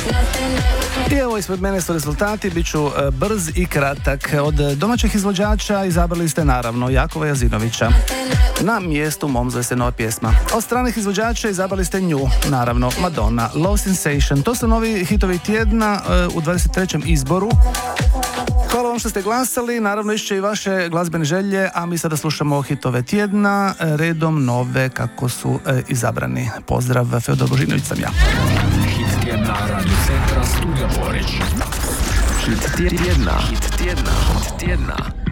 I evo ispred mene su rezultati, bit ću brz i kratak. Od domaćih izvođača izabrali ste naravno Jakova Jazinovića. Na mjestu mom zove se nova pjesma. Od stranih izvođača izabrali ste nju, naravno Madonna, Low Sensation. To su novi hitovi tjedna u 23. izboru. Hvala vam što ste glasali, naravno išće i vaše glazbene želje, a mi sada slušamo hitove tjedna, redom nove kako su izabrani. Pozdrav, Feodor Božinović sam ja. Hit tjedna, Radio Centra, Studio Poreć. Hit tjedna.